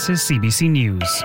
is CBC News.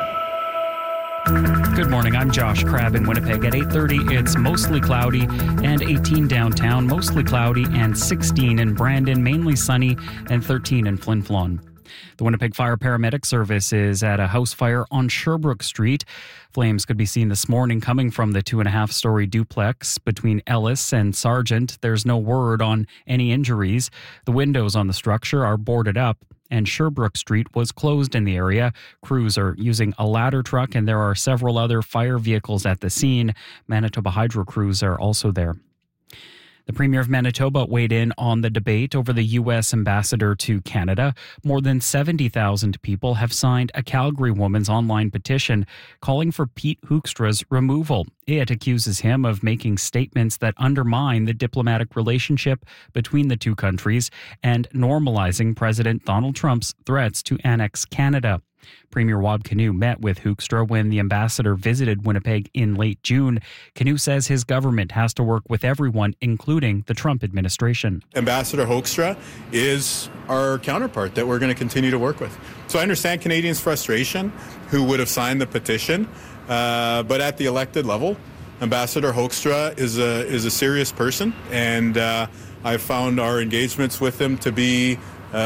Good morning, I'm Josh Crabb in Winnipeg. At 8:30, it's mostly cloudy and 18 downtown, mostly cloudy and 16 in Brandon, mainly sunny, and 13 in Flin Flon. The Winnipeg Fire Paramedic Service is at a house fire on Sherbrooke Street. Flames could be seen this morning coming from the 2.5-story duplex between Ellis and Sargent. There's no word on any injuries. The windows on the structure are boarded up, and Sherbrooke Street was closed in the area. Crews are using a ladder truck, and there are several other fire vehicles at the scene. Manitoba Hydro crews are also there. The Premier of Manitoba weighed in on the debate over the U.S. ambassador to Canada. More than 70,000 people have signed a Calgary woman's online petition calling for Pete Hoekstra's removal. It accuses him of making statements that undermine the diplomatic relationship between the two countries and normalizing President Donald Trump's threats to annex Canada. Premier Wab Kinew met with Hoekstra when the ambassador visited Winnipeg in late June. Kinew says his government has to work with everyone, including the Trump administration. Ambassador Hoekstra is our counterpart that we're going to continue to work with. So I understand Canadians' frustration who would have signed the petition, but at the elected level, Ambassador Hoekstra is a serious person, and I've found our engagements with him to be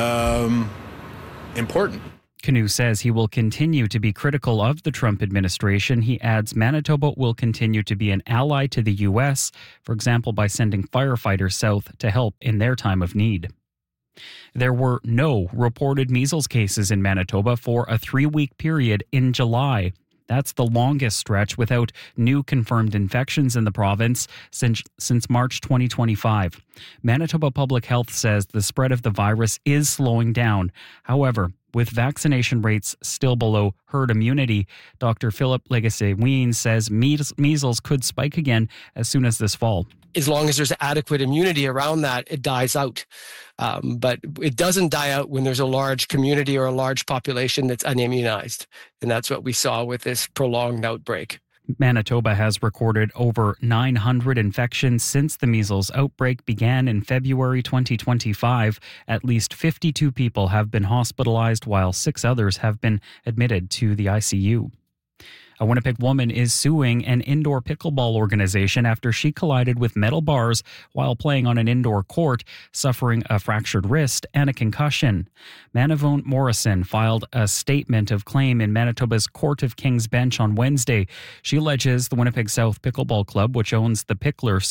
important. Kinew says he will continue to be critical of the Trump administration. He adds Manitoba will continue to be an ally to the U.S., for example, by sending firefighters south to help in their time of need. There were no reported measles cases in Manitoba for a 3-week period in July. That's the longest stretch without new confirmed infections in the province since March 2025. Manitoba Public Health says the spread of the virus is slowing down. However, with vaccination rates still below herd immunity, Dr. Philip Legace-Ween says measles could spike again as soon as this fall. As long as there's adequate immunity around that, it dies out. But it doesn't die out when there's a large community or a large population that's unimmunized. And that's what we saw with this prolonged outbreak. Manitoba has recorded over 900 infections since the measles outbreak began in February 2025. At least 52 people have been hospitalized, while 6 others have been admitted to the ICU. A Winnipeg woman is suing an indoor pickleball organization after she collided with metal bars while playing on an indoor court, suffering a fractured wrist and a concussion. Manavone Morrison filed a statement of claim in Manitoba's Court of King's Bench on Wednesday. She alleges the Winnipeg South Pickleball Club, which owns the Pickler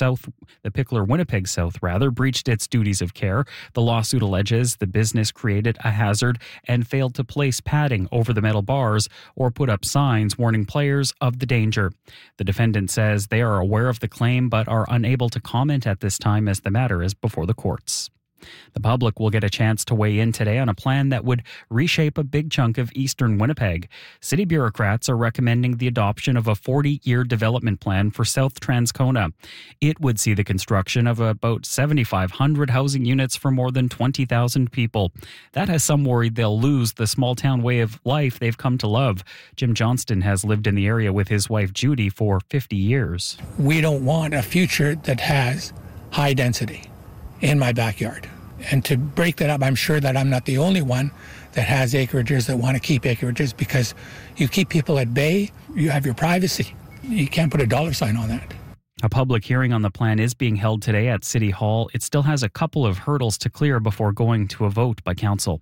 Winnipeg South, breached its duties of care. The lawsuit alleges the business created a hazard and failed to place padding over the metal bars or put up signs warning players of the danger. The defendant says they are aware of the claim but are unable to comment at this time as the matter is before the courts. The public will get a chance to weigh in today on a plan that would reshape a big chunk of eastern Winnipeg. City bureaucrats are recommending the adoption of a 40-year development plan for South Transcona. It would see the construction of about 7,500 housing units for more than 20,000 people. That has some worried they'll lose the small-town way of life they've come to love. Jim Johnston has lived in the area with his wife Judy for 50 years. We don't want a future that has high density in my backyard. And to break that up, I'm sure that I'm not the only one that has acreages that want to keep acreages, because you keep people at bay, you have your privacy. You can't put a dollar sign on that. A public hearing on the plan is being held today at City Hall. It still has a couple of hurdles to clear before going to a vote by council.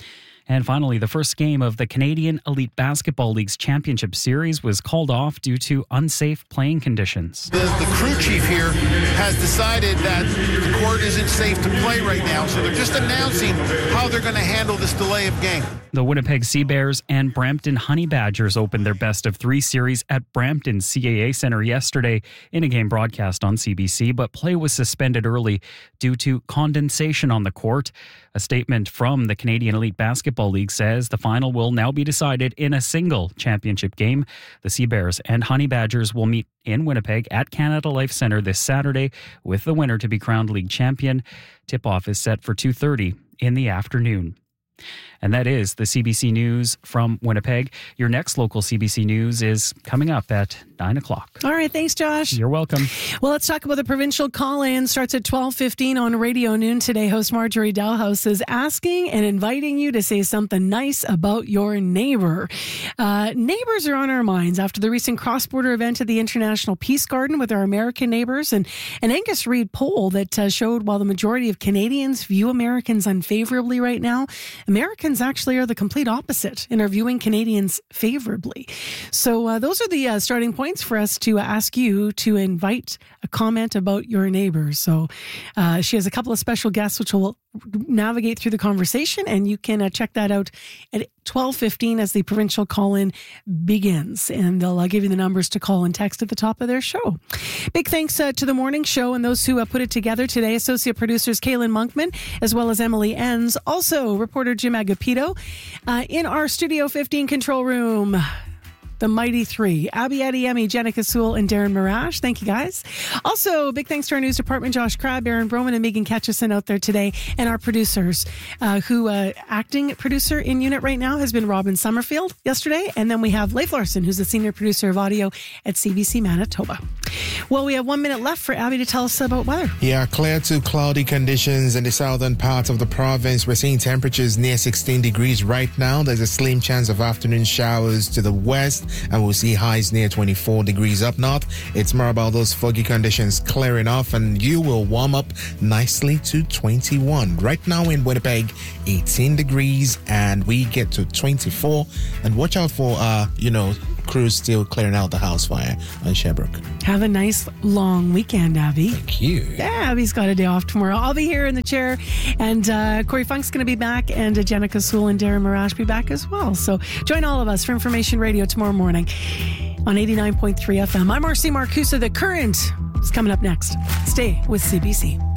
And finally, the first game of the Canadian Elite Basketball League's championship series was called off due to unsafe playing conditions. The crew chief here has decided that the court isn't safe to play right now, so they're just announcing how they're going to handle this delay of game. The Winnipeg Sea Bears and Brampton Honey Badgers opened their best-of-3 series at Brampton CAA Centre yesterday in a game broadcast on CBC, but play was suspended early due to condensation on the court. A statement from the Canadian Elite Basketball League says the final will now be decided in a single championship game. The Sea Bears and Honey Badgers will meet in Winnipeg at Canada Life Centre this Saturday, with the winner to be crowned league champion. Tip-off is set for 2:30 in the afternoon. And that is the CBC News from Winnipeg. Your next local CBC News is coming up at 9 o'clock. All right. Thanks, Josh. You're welcome. Well, let's talk about the provincial call-in. Starts at 12:15 on Radio Noon today. Host Marjorie Dalhouse is asking and inviting you to say something nice about your neighbor. Neighbors are on our minds after the recent cross-border event at the International Peace Garden with our American neighbors, and an Angus Reid poll that showed while the majority of Canadians view Americans unfavorably right now, Americans actually are the complete opposite and are viewing Canadians favorably. So those are the starting points for us to ask you to invite a comment about your neighbors. So she has a couple of special guests which will navigate through the conversation, and you can check that out at 12:15 as the provincial call-in begins, and they'll give you the numbers to call and text at the top of their show. Big thanks to the morning show and those who put it together today. Associate producers Kaylin Monkman as well as Emily Enns. Also reporter Jim Agapito in our Studio 15 control room. The Mighty Three, Abby Adeyemi, Jenica Sewell, and Darren Marash. Thank you, guys. Also, big thanks to our news department, Josh Crabb, Aaron Broman, and Megan Ketchison out there today, and our producers, who acting producer in unit right now has been Robin Summerfield yesterday, and then we have Leif Larson, who's the senior producer of audio at CBC Manitoba. Well, we have 1 minute left for Abby to tell us about weather. Yeah, clear to cloudy conditions in the southern part of the province. We're seeing temperatures near 16 degrees right now. There's a slim chance of afternoon showers to the west, and we'll see highs near 24 degrees up north. It's more about those foggy conditions clearing off, and you will warm up nicely to 21. Right now in Winnipeg, 18 degrees, and we get to 24. And watch out for, crews still clearing out the house fire on Sherbrooke. Have a nice long weekend, Abby. Thank you. Yeah, Abby's got a day off tomorrow. I'll be here in the chair, and Corey Funk's going to be back, and Jenica Sewell and Darren Marash be back as well. So join all of us for Information Radio tomorrow morning on 89.3 FM. I'm RC Marcusa. The Current is coming up next. Stay with CBC.